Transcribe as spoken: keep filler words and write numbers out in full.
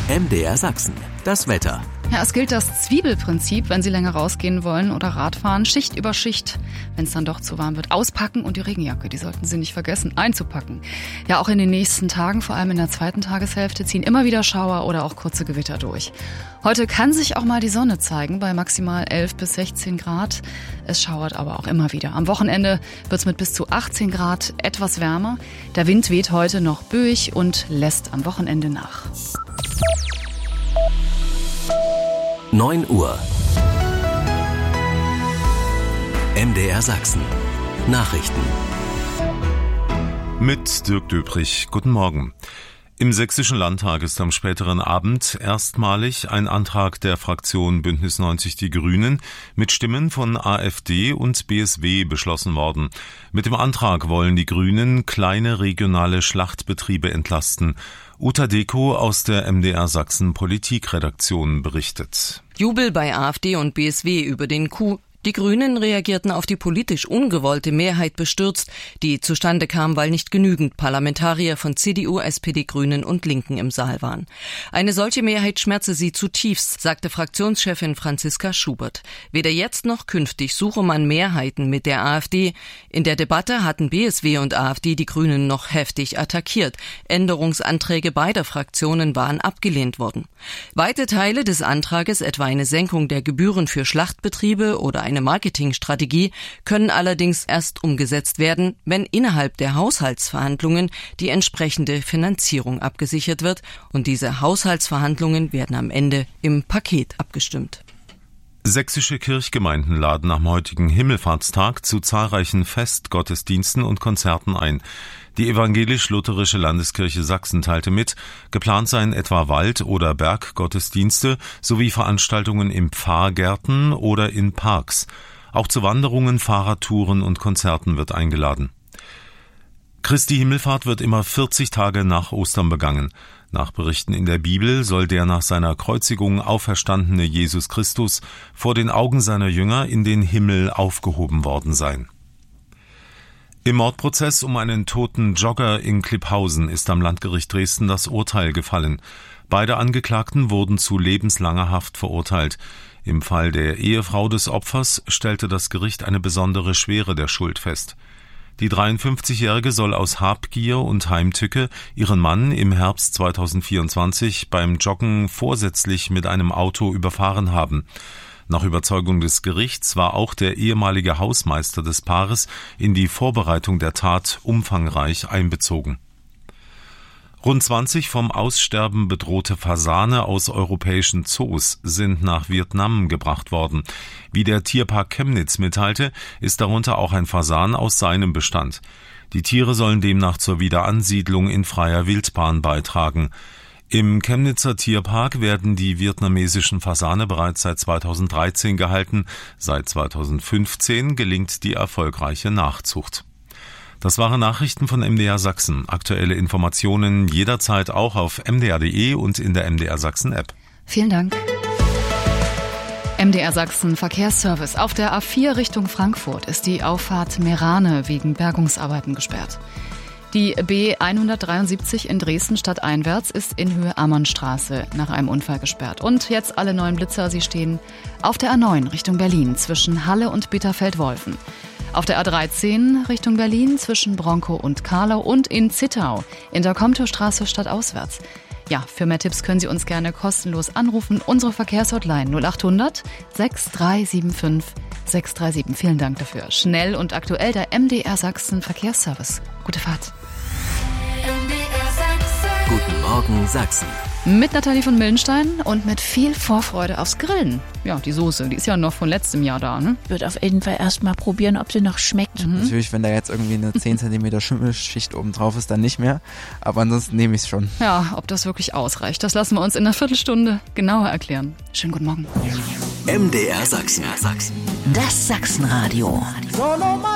M D R Sachsen, das Wetter. Ja, es gilt das Zwiebelprinzip, wenn Sie länger rausgehen wollen oder Radfahren. Schicht über Schicht, wenn es dann doch zu warm wird. Auspacken und die Regenjacke, die sollten Sie nicht vergessen, einzupacken. Ja, auch in den nächsten Tagen, vor allem in der zweiten Tageshälfte, ziehen immer wieder Schauer oder auch kurze Gewitter durch. Heute kann sich auch mal die Sonne zeigen, bei maximal elf bis sechzehn Grad. Es schauert aber auch immer wieder. Am Wochenende wird es mit bis zu achtzehn Grad etwas wärmer. Der Wind weht heute noch böig und lässt am Wochenende nach. neun Uhr. M D R Sachsen. Nachrichten. Mit Dirk Döbrich. Guten Morgen. Im Sächsischen Landtag ist am späteren Abend erstmalig ein Antrag der Fraktion Bündnis neunzig Die Grünen mit Stimmen von AfD und B S W beschlossen worden. Mit dem Antrag wollen die Grünen kleine regionale Schlachtbetriebe entlasten. Uta Deko aus der M D R Sachsen Politikredaktion berichtet. Jubel bei AfD und B S W über den Coup. Die Grünen reagierten auf die politisch ungewollte Mehrheit bestürzt, die zustande kam, weil nicht genügend Parlamentarier von C D U, S P D, Grünen und Linken im Saal waren. Eine solche Mehrheit schmerze sie zutiefst, sagte Fraktionschefin Franziska Schubert. Weder jetzt noch künftig suche man Mehrheiten mit der AfD. In der Debatte hatten B S W und AfD die Grünen noch heftig attackiert. Änderungsanträge beider Fraktionen waren abgelehnt worden. Weite Teile des Antrages, etwa eine Senkung der Gebühren für Schlachtbetriebe oder eine Marketingstrategie, können allerdings erst umgesetzt werden, wenn innerhalb der Haushaltsverhandlungen die entsprechende Finanzierung abgesichert wird. Und diese Haushaltsverhandlungen werden am Ende im Paket abgestimmt. Sächsische Kirchgemeinden laden am heutigen Himmelfahrtstag zu zahlreichen Festgottesdiensten und Konzerten ein. Die evangelisch-lutherische Landeskirche Sachsen teilte mit, geplant seien etwa Wald- oder Berggottesdienste sowie Veranstaltungen in Pfarrgärten oder in Parks. Auch zu Wanderungen, Fahrradtouren und Konzerten wird eingeladen. Christi Himmelfahrt wird immer vierzig Tage nach Ostern begangen. Nach Berichten in der Bibel soll der nach seiner Kreuzigung auferstandene Jesus Christus vor den Augen seiner Jünger in den Himmel aufgehoben worden sein. Im Mordprozess um einen toten Jogger in Klipphausen ist am Landgericht Dresden das Urteil gefallen. Beide Angeklagten wurden zu lebenslanger Haft verurteilt. Im Fall der Ehefrau des Opfers stellte das Gericht eine besondere Schwere der Schuld fest. Die dreiundfünfzigjährige soll aus Habgier und Heimtücke ihren Mann im Herbst zweitausendvierundzwanzig beim Joggen vorsätzlich mit einem Auto überfahren haben. Nach Überzeugung des Gerichts war auch der ehemalige Hausmeister des Paares in die Vorbereitung der Tat umfangreich einbezogen. Rund zwanzig vom Aussterben bedrohte Fasane aus europäischen Zoos sind nach Vietnam gebracht worden. Wie der Tierpark Chemnitz mitteilte, ist darunter auch ein Fasan aus seinem Bestand. Die Tiere sollen demnach zur Wiederansiedlung in freier Wildbahn beitragen. Im Chemnitzer Tierpark werden die vietnamesischen Fasane bereits seit zweitausenddreizehn gehalten. Seit zweitausendfünfzehn gelingt die erfolgreiche Nachzucht. Das waren Nachrichten von M D R Sachsen. Aktuelle Informationen jederzeit auch auf m d r punkt d e und in der M D R Sachsen App. Vielen Dank. M D R Sachsen Verkehrsservice. Auf der A vier Richtung Frankfurt ist die Auffahrt Meerane wegen Bergungsarbeiten gesperrt. Die B hundertdreiundsiebzig in Dresden stadteinwärts ist in Höhe Ammernstraße nach einem Unfall gesperrt. Und jetzt alle neuen Blitzer, sie stehen auf der A neun Richtung Berlin zwischen Halle und Bitterfeld-Wolfen. Auf der A dreizehn Richtung Berlin zwischen Bronkow und Karlau und in Zittau in der Komtorstraße stadtauswärts. Ja, für mehr Tipps können Sie uns gerne kostenlos anrufen. Unsere Verkehrshotline null achthundert sechs drei sieben fünf sechs drei sieben. Vielen Dank dafür. Schnell und aktuell der M D R Sachsen Verkehrsservice. Gute Fahrt. M D R Sachsen. Guten Morgen Sachsen. Mit Nathalie von Millenstein und mit viel Vorfreude aufs Grillen. Ja, die Soße, die ist ja noch von letztem Jahr da, ne? Ich würde auf jeden Fall erstmal probieren, ob sie noch schmeckt. Mhm. Natürlich, wenn da jetzt irgendwie eine zehn Zentimeter Schimmelschicht oben drauf ist, dann nicht mehr. Aber ansonsten nehme ich es schon. Ja, ob das wirklich ausreicht, das lassen wir uns in einer Viertelstunde genauer erklären. Schönen guten Morgen. M D R Sachsen. Das Sachsenradio.